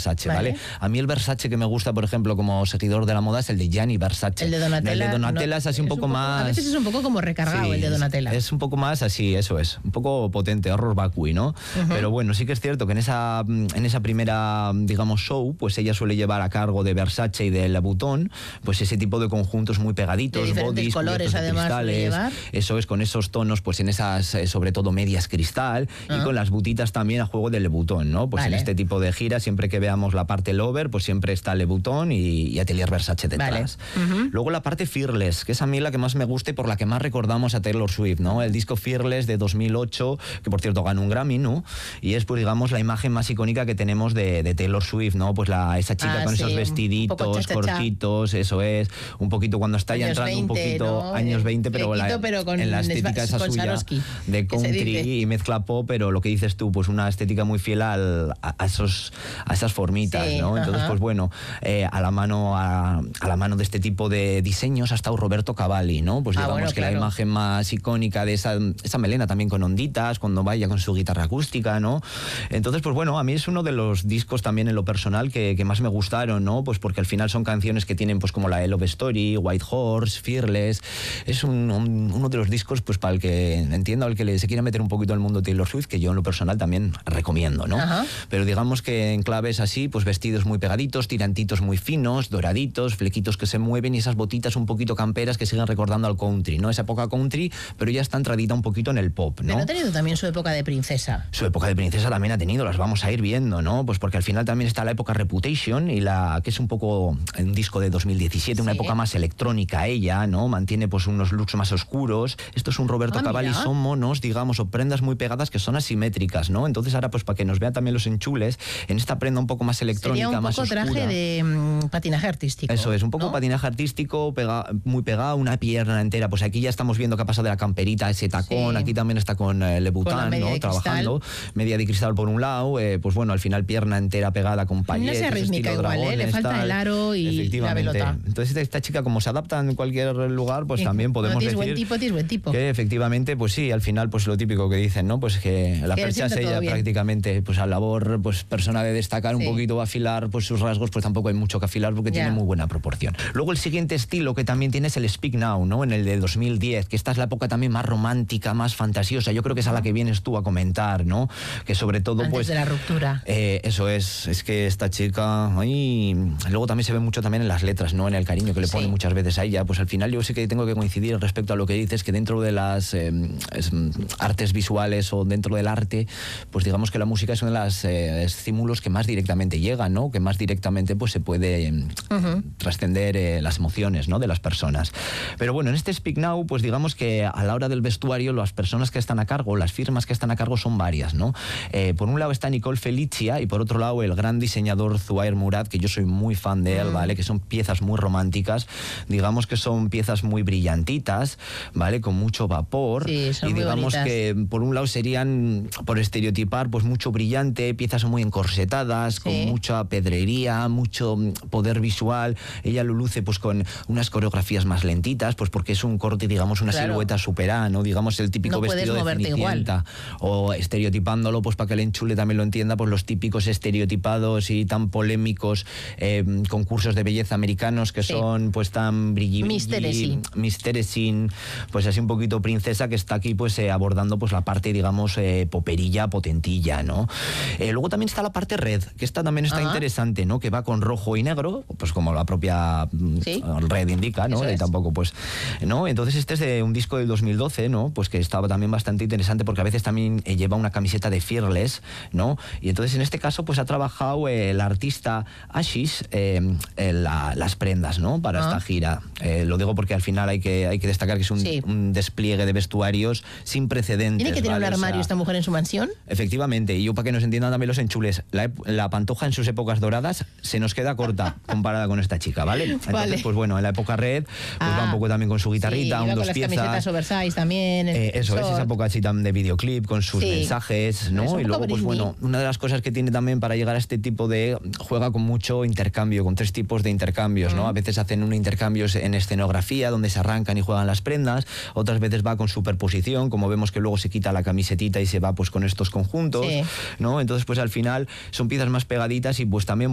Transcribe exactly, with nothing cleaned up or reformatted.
Versace, ¿vale? ¿vale? A mí el Versace que me gusta, por ejemplo, como seguidor de la moda, es el de Gianni Versace. El de Donatella. El de Donatella no, es así un, es poco, un poco más... A veces es un poco como recargado, sí, el de Donatella. Es, es un poco más así, eso es. Un poco potente, horror vacui, ¿no? Uh-huh. Pero bueno, sí que es cierto que en esa, en esa primera, digamos, show, pues ella suele llevar a cargo de Versace y de Louboutin, pues ese tipo de conjuntos muy pegaditos, de bodies, colores, además, cristales, eso es, con esos tonos, pues en esas, eh, sobre todo medias cristal, uh-huh. y con las butitas también a juego de Louboutin, ¿no? Pues vale. en este tipo de giras, siempre que veamos la parte lover, pues siempre está Louboutin y, y Atelier Versace detrás. Vale. Uh-huh. Luego la parte Fearless, que es a mí la que más me gusta y por la que más recordamos a Taylor Swift, ¿no? El disco Fearless de dos mil ocho, que por cierto ganó un Grammy, ¿no? Y es, pues digamos, la imagen más icónica que tenemos de, de Taylor Swift, ¿no? Pues la, esa chica ah, con sí, esos vestiditos cortitos, eso es, un poquito cuando está ya entrando veinte, un poquito, ¿no? años veinte, pero, la, pero con en la estética esa suya Swarovski, de country y mezcla pop, pero lo que dices tú, pues una estética muy fiel al, a, a, esos, a esas formitas, sí, ¿no? Entonces, ajá. pues bueno, eh, a la mano a, a la mano de este tipo de diseños ha estado Roberto Cavalli, ¿no? Pues ah, digamos bueno, que claro. la imagen más icónica de esa, esa melena también con onditas, cuando vaya con su guitarra acústica, ¿no? Entonces, pues bueno, a mí es uno de los discos también en lo personal que, que más me gustaron, ¿no? Pues porque al final son canciones que tienen pues como la Love Story, White Horse, Fearless. Es un, un, uno de los discos pues para el que entienda o el que le, se quiera meter un poquito al mundo de Taylor Swift, que yo en lo personal también recomiendo, ¿no? Ajá. Pero digamos que en claves así, pues vestidos muy pegaditos, tirantitos muy finos, doraditos, flequitos que se mueven y esas botitas un poquito camperas que siguen recordando al country, ¿no? Esa época country, pero ya está entradita un poquito en el pop, ¿no? Pero ha tenido también su época de princesa. Su época de princesa también ha tenido, las vamos a ir viendo, ¿no? Pues porque al final también está la época Reputation, y la que es un poco un disco de dos mil diecisiete, sí. una época más electrónica ella, ¿no? Mantiene pues unos looks más oscuros. Esto es un Roberto ah, Cavalli, son monos, digamos, o prendas muy pegadas que son asimétricas, ¿no? Entonces ahora pues para que nos vean también los enchules, en esta prenda un poco más electrónica, sería un más poco oscura. Traje de mmm, patinaje artístico. Eso es, un poco ¿no? patinaje artístico, pega, muy pegado, una pierna entera. Pues aquí ya estamos viendo que ha pasado de la camperita a ese tacón, sí. aquí también está con eh, Louboutin, ¿no? Trabajando. Media de cristal por un lado, eh, pues bueno, al final pierna entera pegada con pailletes, no rítmica igual, dragones, ¿eh? Le falta tal. El aro y la pelota. Entonces esta chica, como se adapta en cualquier lugar, pues sí. también podemos bueno, decir buen tipo, buen tipo. que efectivamente, pues sí, al final pues lo típico que dicen, ¿no? Pues que la que percha es ella prácticamente, pues a labor, pues persona de destacar sí. un poquito, afilar pues sus rasgos, pues tampoco hay mucho que afilar porque yeah. tiene muy buena proporción. Luego el siguiente estilo que también tiene es el Speak Now, ¿no? En el de dos mil diez, que esta es la época también más romántica, más fantasiosa. Yo creo que es a la que vienes tú a comentar, ¿no? Que sobre todo antes pues de la ruptura. Eh, eso es, es que esta chica, ay, luego también se ve mucho también en las letras, ¿no? En el cariño que le pone sí. muchas veces a ella. Pues al final yo sí que tengo que coincidir respecto a lo que dices, que dentro de las eh, es, artes visuales o dentro del arte, pues digamos que la música es uno de los eh, estímulos que más directamente llegan, ¿no? Que más directamente pues se puede eh, uh-huh. trascender eh, las emociones, ¿no? De las personas. Pero bueno, en este Speak Now, pues digamos que a la hora del vestuario, las personas que están a cargo, las firmas que están a cargo son varias, ¿no? Eh, por un lado está Nicole Felicia y por otro lado el gran diseñador Zuhair Murad, que yo soy muy fan de él, mm. ¿vale? Que son piezas muy románticas, digamos que son piezas muy brillantitas, ¿vale? Con mucho vapor. Sí, son y muy digamos bonitas. Que por un lado serían, por estereotipar, pues mucho brillante, piezas muy encorsetadas, sí. con mucha pedrería, mucho poder visual. Ella lo luce pues con unas coreografías más lentitas, pues porque es un corte, digamos, una claro. silueta superada, ¿no? Digamos el típico no vestido de Cenicienta. O estereotipándolo, pues para que el enchule también lo entienda, pues los típicos estereotipados y tan polémicos eh, concursos de belleza americanos que sí. son pues tan brilli Misteresi. Misteresin, pues así un poquito princesa, que está aquí pues eh, abordando pues la parte, digamos, eh, poperilla, potentilla, ¿no? Eh, luego también está la parte red, que esta también está Ajá. interesante, ¿no? Que va con rojo y negro, pues como la propia ¿Sí? red indica, ¿no? Y tampoco pues, ¿no? Entonces este es de un disco del dos mil doce, ¿no? Pues que estaba también bastante interesante porque a veces también eh, lleva una camiseta de Fearless, ¿no? Y entonces en este caso pues ha trabajado eh, el artista Ashish eh, eh, la, las prendas, ¿no? Para ah. esta gira. Eh, lo digo porque al final hay que, hay que destacar que es un, sí. un despliegue de vestuarios sin precedentes. ¿Tiene que tener ¿vale? un armario o sea, esta mujer en su mansión? Efectivamente, y yo para que nos entiendan también los enchules, la, la Pantoja en sus épocas doradas se nos queda corta comparada con esta chica, ¿vale? Entonces, vale. pues bueno, en la época red, pues ah. va un poco también con su guitarrita, sí, un con dos las piezas. Camisetas oversize también. Eh, eso es, esa época así también de videoclip con sus sí. mensajes, ¿no? Y luego, pues bueno, una de las cosas que tiene también para llegar a este tipo de... juega con mucho intercambio, con tres tipos de intercambios, ¿no? Mm. A veces hacen un intercambio en escenografía, donde se arrancan y juegan las prendas, otras veces va con superposición, como vemos que luego se quita la camisetita y se va pues con estos conjuntos, sí. ¿no? Entonces, pues al final son piezas más pegaditas y pues también